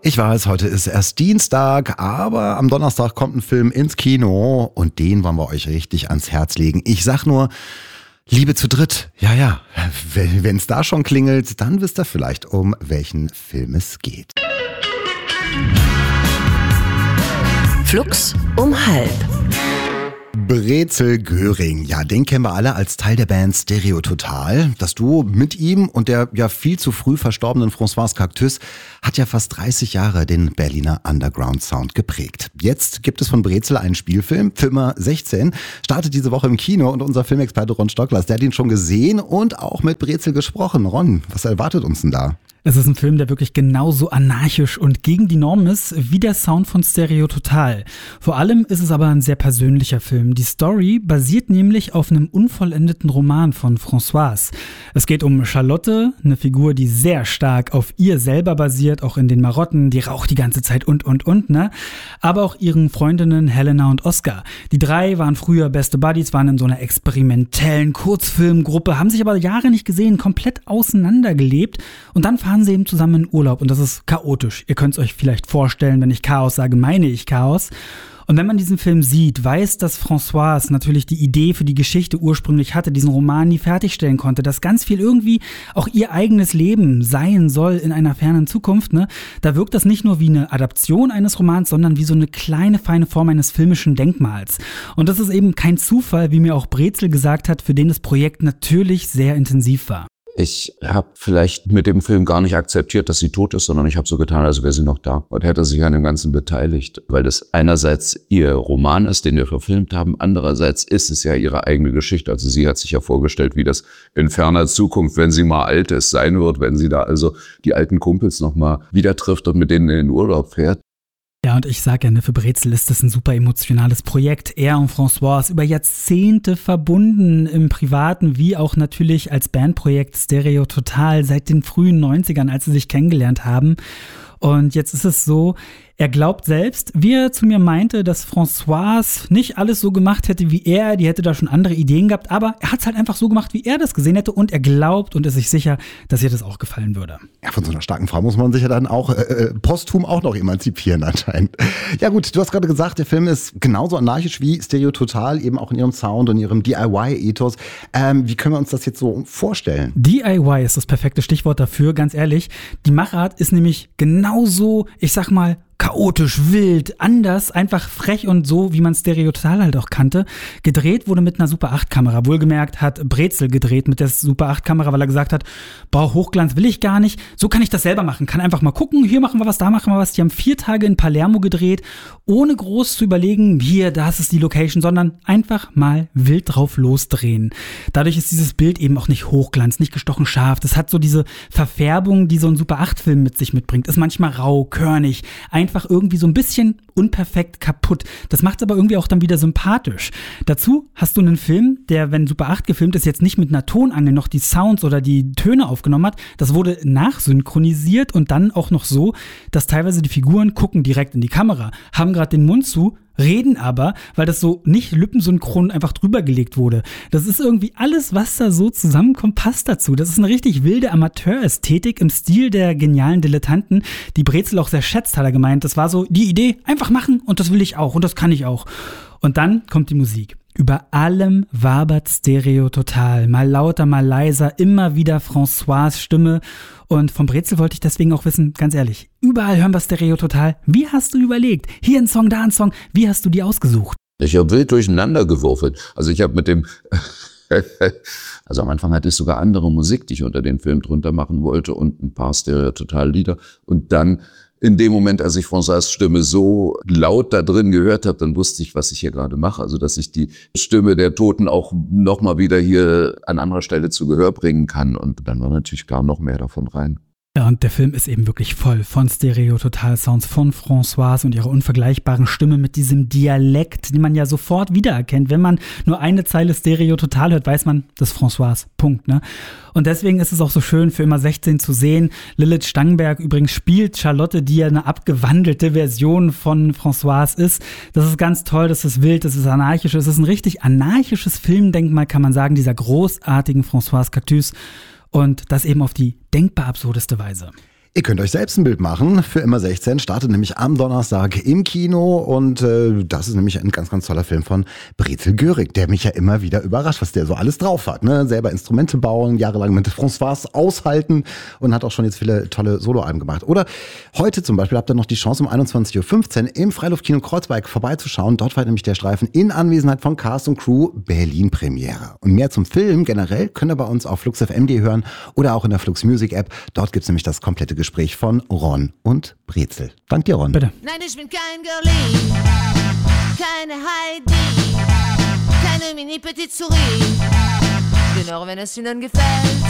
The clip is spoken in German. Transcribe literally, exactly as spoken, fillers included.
Ich weiß, heute ist erst Dienstag, aber am Donnerstag kommt ein Film ins Kino und den wollen wir euch richtig ans Herz legen. Ich sag nur, Liebe zu dritt. Ja, ja, wenn es da schon klingelt, dann wisst ihr vielleicht, um welchen Film es geht. Flux um halb. Brezel Göring, ja, den kennen wir alle als Teil der Band Stereo Total. Das Duo mit ihm und der ja viel zu früh verstorbenen Françoise Cactus hat ja fast dreißig Jahre den Berliner Underground-Sound geprägt. Jetzt gibt es von Brezel einen Spielfilm, Zimmer sechzehn, startet diese Woche im Kino und unser Filmexperte Ron Stocklers, der hat ihn schon gesehen und auch mit Brezel gesprochen. Ron, was erwartet uns denn da? Es ist ein Film, der wirklich genauso anarchisch und gegen die Norm ist wie der Sound von Stereo Total. Vor allem ist es aber ein sehr persönlicher Film. Die Story basiert nämlich auf einem unvollendeten Roman von Françoise. Es geht um Charlotte, eine Figur, die sehr stark auf ihr selber basiert, auch in den Marotten, die raucht die ganze Zeit und, und, und, ne? Aber auch ihren Freundinnen Helena und Oscar. Die drei waren früher beste Buddies, waren in so einer experimentellen Kurzfilmgruppe, haben sich aber Jahre nicht gesehen, komplett auseinandergelebt und dann fahren sie eben zusammen in Urlaub und das ist chaotisch. Ihr könnt es euch vielleicht vorstellen, wenn ich Chaos sage, meine ich Chaos. Und wenn man diesen Film sieht, weiß, dass Françoise natürlich die Idee für die Geschichte ursprünglich hatte, diesen Roman nie fertigstellen konnte, dass ganz viel irgendwie auch ihr eigenes Leben sein soll in einer fernen Zukunft, ne? Da wirkt das nicht nur wie eine Adaption eines Romans, sondern wie so eine kleine, feine Form eines filmischen Denkmals. Und das ist eben kein Zufall, wie mir auch Brezel gesagt hat, für den das Projekt natürlich sehr intensiv war. Ich habe vielleicht mit dem Film gar nicht akzeptiert, dass sie tot ist, sondern ich habe so getan, als wäre sie noch da und hätte sich an dem Ganzen beteiligt, weil das einerseits ihr Roman ist, den wir verfilmt haben, andererseits ist es ja ihre eigene Geschichte. Also sie hat sich ja vorgestellt, wie das in ferner Zukunft, wenn sie mal alt ist, sein wird, wenn sie da also die alten Kumpels nochmal wieder trifft und mit denen in den Urlaub fährt. Ja, und ich sage ja, ne, für Brezel ist das ein super emotionales Projekt. Er und Françoise über Jahrzehnte verbunden, im Privaten wie auch natürlich als Bandprojekt Stereo Total seit den frühen neunzigern, als sie sich kennengelernt haben. Und jetzt ist es so, er glaubt selbst, wie er zu mir meinte, dass Françoise nicht alles so gemacht hätte wie er, die hätte da schon andere Ideen gehabt, aber er hat es halt einfach so gemacht, wie er das gesehen hätte und er glaubt und ist sich sicher, dass ihr das auch gefallen würde. Ja, von so einer starken Frau muss man sich ja dann auch äh, posthum auch noch emanzipieren anscheinend. Ja gut, du hast gerade gesagt, der Film ist genauso anarchisch wie Stereo Total, eben auch in ihrem Sound und ihrem D I Y-Ethos. Ähm, wie können wir uns das jetzt so vorstellen? D I Y ist das perfekte Stichwort dafür, ganz ehrlich. Die Machart ist nämlich genauso, ich sag mal, chaotisch, wild, anders, einfach frech und so, wie man Stereo Total halt auch kannte. Gedreht wurde mit einer Super acht Kamera. Wohlgemerkt hat Brezel gedreht mit der Super acht Kamera, weil er gesagt hat, boah, Hochglanz will ich gar nicht. So kann ich das selber machen. Kann einfach mal gucken, hier machen wir was, da machen wir was. Die haben vier Tage in Palermo gedreht, ohne groß zu überlegen, hier, das ist die Location, sondern einfach mal wild drauf losdrehen. Dadurch ist dieses Bild eben auch nicht Hochglanz, nicht gestochen scharf. Das hat so diese Verfärbung, die so ein Super acht Film mit sich mitbringt. Ist manchmal rau, körnig, einfach irgendwie so ein bisschen unperfekt kaputt. Das macht es aber irgendwie auch dann wieder sympathisch. Dazu hast du einen Film, der, wenn Super acht gefilmt ist, jetzt nicht mit einer Tonangel noch die Sounds oder die Töne aufgenommen hat. Das wurde nachsynchronisiert und dann auch noch so, dass teilweise die Figuren gucken direkt in die Kamera, haben gerade den Mund zu, reden aber, weil das so nicht lippensynchron einfach drüber gelegt wurde. Das ist irgendwie alles, was da so zusammenkommt, passt dazu. Das ist eine richtig wilde Amateurästhetik im Stil der genialen Dilettanten, die Brezel auch sehr schätzt, hat er gemeint. Das war so die Idee, einfach machen und das will ich auch und das kann ich auch. Und dann kommt die Musik. Über allem wabert Stereo Total. Mal lauter, mal leiser, immer wieder Françoise Stimme. Und von Brezel wollte ich deswegen auch wissen, ganz ehrlich, überall hören wir Stereo Total. Wie hast du überlegt? Hier ein Song, da ein Song. Wie hast du die ausgesucht? Ich habe wild durcheinander geworfen. Also ich habe mit dem... Also am Anfang hatte ich sogar andere Musik, die ich unter den Film drunter machen wollte und ein paar Stereo Total Lieder. Und dann... In dem Moment, als ich Françoise Stimme so laut da drin gehört habe, dann wusste ich, was ich hier gerade mache. Also, dass ich die Stimme der Toten auch nochmal wieder hier an anderer Stelle zu Gehör bringen kann. Und dann war natürlich gar noch mehr davon rein. Ja, und der Film ist eben wirklich voll von Stereo Total Sounds, von Françoise und ihrer unvergleichbaren Stimme mit diesem Dialekt, den man ja sofort wiedererkennt. Wenn man nur eine Zeile Stereo Total hört, weiß man, das ist Françoise. Punkt, ne? Und deswegen ist es auch so schön für immer sechzehn zu sehen. Lilith Stangenberg übrigens spielt Charlotte, die ja eine abgewandelte Version von Françoise ist. Das ist ganz toll, das ist wild, das ist anarchisch. Es ist ein richtig anarchisches Filmdenkmal, kann man sagen, dieser großartigen Françoise Cactus. Und das eben auf die denkbar absurdeste Weise. Ihr könnt euch selbst ein Bild machen. Für immer sechzehn startet nämlich am Donnerstag im Kino und äh, das ist nämlich ein ganz, ganz toller Film von Brezel Görig, der mich ja immer wieder überrascht, was der so alles drauf hat. Ne? Selber Instrumente bauen, jahrelang mit François aushalten und hat auch schon jetzt viele tolle Soloalben gemacht. Oder heute zum Beispiel habt ihr noch die Chance um einundzwanzig Uhr fünfzehn im Freiluftkino Kreuzberg vorbeizuschauen. Dort war nämlich der Streifen in Anwesenheit von Cast und Crew Berlin Premiere. Und mehr zum Film generell könnt ihr bei uns auf flux F M punkt de hören oder auch in der Flux Music App. Dort gibt's nämlich das komplette Gespräch von Ron und Brezel. Dank dir, Ron. Bitte. Nein, ich bin kein Girlie, keine Heidi, keine Mini-Petit Souris. Genau, wenn es ihnen gefällt.